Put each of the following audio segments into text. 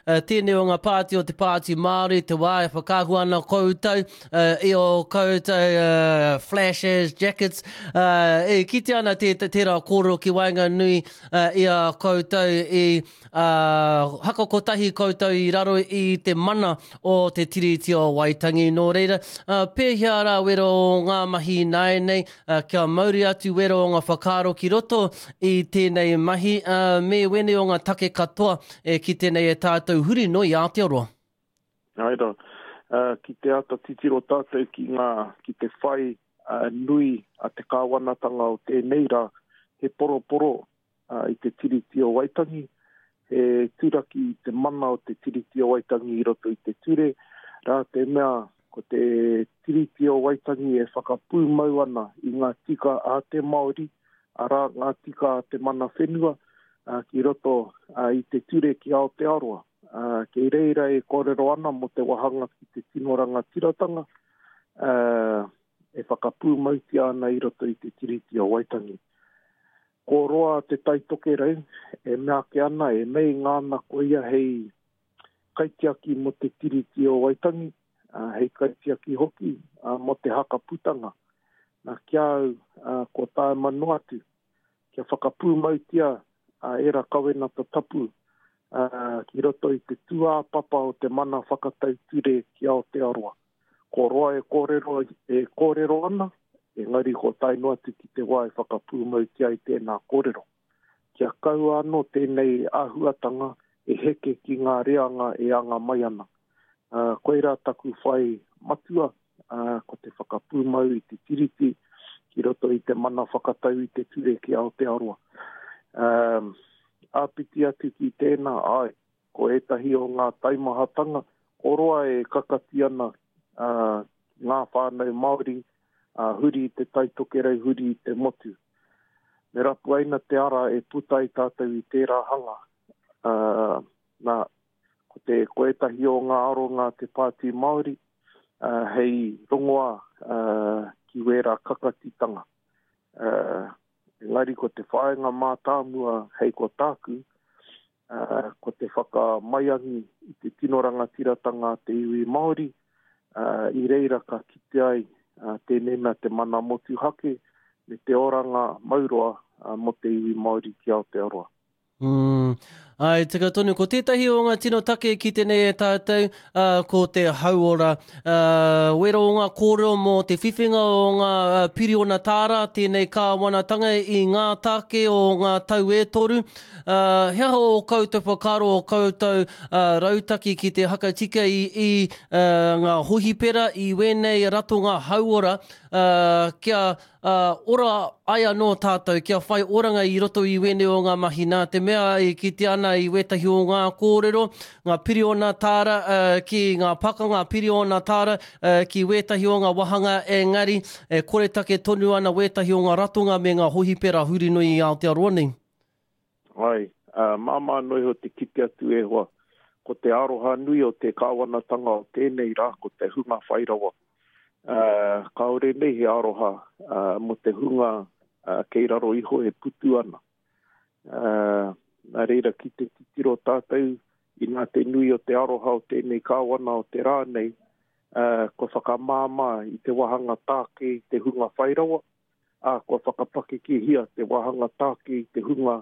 Tēnei o ngā pāti o te pāti Māori, te wā e whakāhua ana koutou, i o koutou flashes, jackets, kite ana tērā kōrero ki Waenga Nui i a koutou i haka kotahi koutou i raro i te mana o te tiriti o Waitangi. Nō reira, pēhea rā wero o ngā mahi nai nei, kia mauri atu wero o ngā whakaaro ki roto i tēnei mahi, me wene o ngā take katoa ki tēnei e tātou huri no i Aotearoa. Aira, ki te ata titiro tātou ki te whai nui a te kāwanatanga o tēnei rā, he poro i te tiriti o Waitangi, he tūraki i te mana o te tiriti o Waitangi i roto i te ture, rā te mea ko te tiriti o Waitangi e whakapū mau ana i ngā tika a te Māori, ara ngā tika a te mana whenua, ki roto i te ture ki Aotearoa. Kei reira e kōrero ana mo te wahanga ki te tinoranga tiratanga, e whakapū mauti ana i roto i te tiriti o Waitangi. Ko roa te taitoke rei, e mea ke ana, e mei ngāna ko ia hei kaitiaki mo te tiriti o Waitangi, hei kaitiaki hoki mo te hakaputanga. Nā kia au ko tae manu atu, kia whakapū mautia era kawenata tapu, ki roto i te tua papa o te mana whakatau ture ki Aotearoa. Ko roa e kōrero ana, engari ko taino atu ki te wā e whakapū mautia i tēnā kōrero. Kia kau anō tēnei āhuatanga e heke ki ngā reanga e anga mai ana. Koira taku whai matua, ko te whakapū mau i te tiriti, ki roto i te mana whakatau i te ture ki Aotearoa. Āpiti atu ki tēnā, ko etahi o ngā taimahatanga, ko roa e kakati ana ngā whānau Māori, huri i te taitoke rei, huri i te motu. Me rapu aina te ara e puta i tātou i tērā hanga. Ko etahi o ngā aronga te pāti Māori, hei rongoa ki wera kakatitanga. Engari ko te whaenga mātāmua hei ko tāku, ko te whakamaiangi i te tinoranga tiratanga te iwi Māori, i reira ka kite ai tēnei mea te mana motu hake, me te oranga mauroa mo te iwi Māori ki Aotearoa. Ai, tika tonu, ko tētahi o ngā tino take ki tēnei e tātou, ko te hauora. Wero o ngā kōrero mo te whiwhinga o ngā piriona tāra, tēnei kāwanatanga i ngā take o ngā tau e toru. Hea o koutou whakaro o koutou rautaki ki te hakatika i ngā hohipera i wenei rato ngā hauora, kia ora ai anō tātou, kia whai oranga i roto i wene o ngā mahi. Nā te mea i kite ana i wetahi o ngā kōrero, ngā piriona tāra, ki ngā paka, ngā piriona tāra, ki wetahi o ngā wahanga, engari, kore take tonu ana wetahi o ngā ratonga me ngā hohipera huri nui i Aotearoa nei. Ai, māma noi ho te kite atu e hoa, ko te aroha nui o te kāwanatanga o tēnei rā, ko te hunga whairawa. Kaore nei he aroha mo te hunga kei raro iho e putu ana. Nā reira ki te titiro tātou, i nā te nui o te aroha o tēnei kāwana o te rā nei, ko whakamāma i te wahanga tāke i te hunga whairawa, ko whakapake ki hia te wahanga tāke i te hunga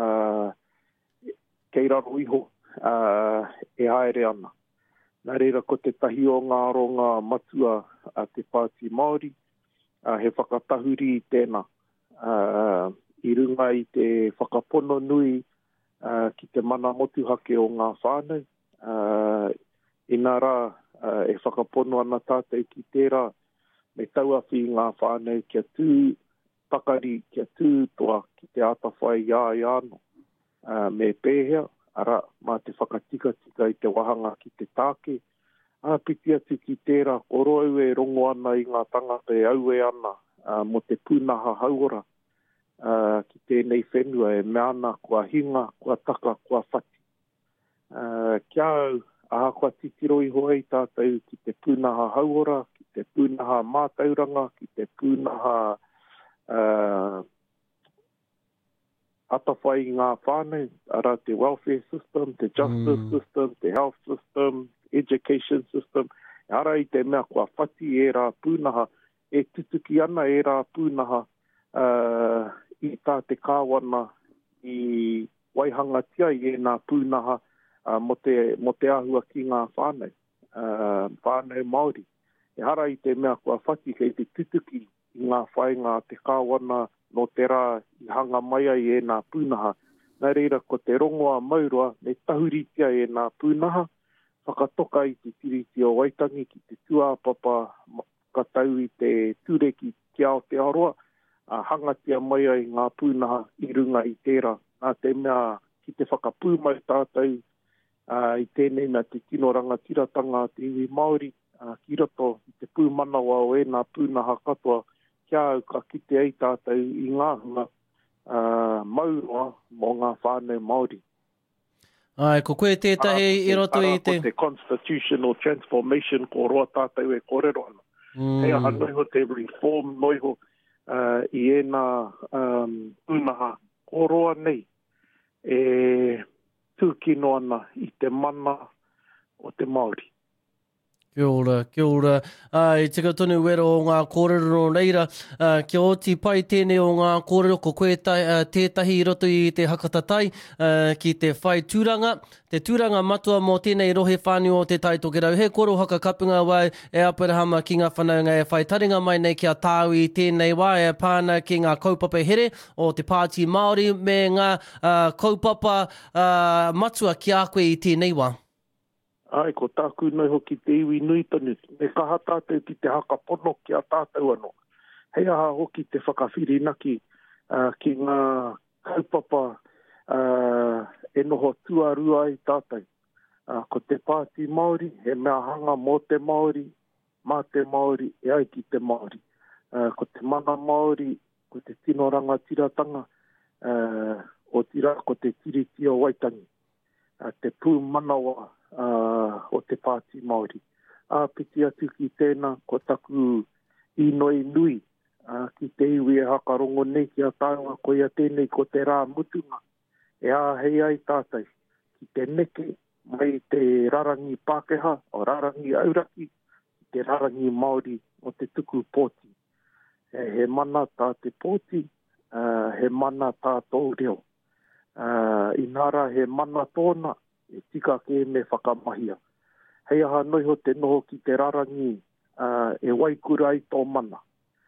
kei raro iho e haere ana. Nā reira ko te tahi o ngā aronga matua a te pāti Māori, he whakatahuri i tēnā. I runga i te whakapono nui ki te mana motuhake o ngā whānau. Inā rā e whakapono ana tātou ki tērā, me tauawhi ngā whānau kia tū takari, kia tū toa ki te atawhai i ano. Me pēhea, ara mā te whakatika i te wahanga ki te tāke. Piti atu ki tērā, ko roau e rongo ana i ngā tangata e aue ana mo te pūnaha hauora. Ki tēnei whenua e meana kua hinga, kua taka, kua whati. Kia au, aha kua titiro iho ei tātou ki te pūnaha hauora, ki te pūnaha mātauranga, ki te pūnaha atawhai ngā whānau, ara te welfare system, te justice system, te health system, education system. Ara i te mea kua whati e rā pūnaha, e tutuki ana e rā pūnaha i tā te kāwana i waihangatia i e nā pūnaha mo te ahua ki ngā whānau, whānau Māori. E hara i te mea kua whati kei te tutuki i ngā whainga te kāwana no te rā i hanga mai ai e nā pūnaha. Nā reira, ko te rongoa maurua, me tahuritia e nā pūnaha, whakatoka i te tiriti o Waitangi ki te tuāpapa ka tau i te tūreki ki Aotearoa, hangatia mai ai ngā pūnaha i runga i tērā. Nā te mea ki te whakapū mai tātou i tēnei mea te tino rangatiratanga te iwi Māori, ki roto i te pūmanawa o e nā pūnaha katoa, kia au ka kite ei tātou i ngā hunga maurua mō ngā whānau Māori. Ai, ko koe tētahi i roto i te... Ko te constitutional transformation ko roa tātou e kōrero ana. Hei aha noiho te reform noiho i e nā pūnaha ko roa nei e tūkino ana i te mana o te Māori. Kia ora, kia ora. I tika tonu wero o ngā kōrero reira. Kia oti pai tēnei o ngā kōrero ko koe tētahi i roto i te hakatatai ki te whai tūranga. Te tūranga matua mō tēnei rohe whānau o te taitokerau. He koro haka kapunga wai e Aperahama ki ngā whanaunga e whai taringa mai nei kia tāu i tēnei wai e pāna ki ngā kaupapa here o te Pāti Māori me ngā kaupapa matua ki a koe i tēnei wā. Ai, ko tāku noi hoki te iwi nui tonu. Me kaha tātou ki te haka pono ki a tātou anō. Hei aha hoki te whakawhirinaki ki ngā kaupapa e noho tuarua i tātou. Ko te Pāti Māori, he mea hanga mō te Māori, mā te Māori, e ai ki te Māori. Ko te mana Māori, ko te tino rangatiratanga, o tira ko te tiriti o Waitangi. Te pū manawa o te Pāti Māori. Piti atu ki tēnā, ko taku inoi nui, ki te iwi e hakarongo nei ki a tāunga ko ia tēnei ko te rā mutunga. E hei ai tātai, ki te neke, mai te rarangi Pākeha, o rarangi Auraki, ki te rarangi Māori o te tuku pōti. He mana tā te pōti, he mana tā tō reo. Inara he mana tōna, e tika ke me whakamahia. Hei aha noiho te noho ki te rarangi e waikura i tō mana.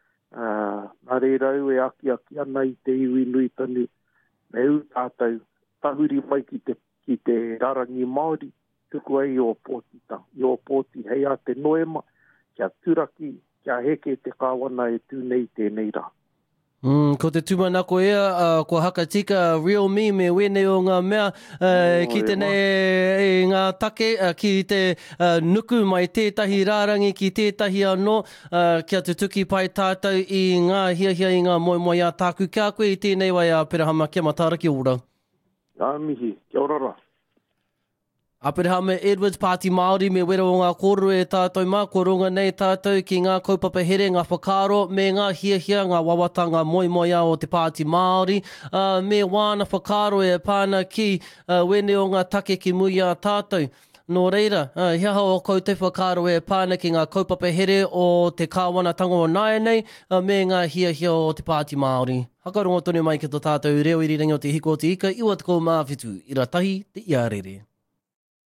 Nā reirau e aki ana i te iwi nui tanu, me u tātou tahuri mai ki te rarangi Māori, tuku ai o pōtita, i o pōti hei a te noema, kia turaki, kia heke te kāwana e tūnei tēnei rā. Ko te tūmanako ea, ko haka tika real me me wene o ngā mea ki tēnei ngā take ki te nuku mai tētahi rārangi ki tētahi anō kia te tuki pai tātou i ngā hiahia i ngā moemoe a tāku kia koe i tēnei wai a Aperahama kia matara ki ora. Ngā mihi, kia ora rā. Aperahama Edwards, Pāti Māori, me wera o ngā kōrero e tātou mā, ko runga nei tātou ki ngā kaupapa here, ngā whakaro, me ngā hiahia, ngā wawata, ngā moemoe o te Pāti Māori, me wāna whakaro e pāna ki wene o ngā take ki mui a tātou. Nō reira, hiaha o kou te whakaro e pāna ki ngā kaupapa here o te kāwanatango o Nāianei, me ngā hiahia o te Pāti Māori. Hakarongo tonu mai ki tō tātou reo irirangi o te hiko o te ika, iwa te kou mawhitu, ira tahi te iarere.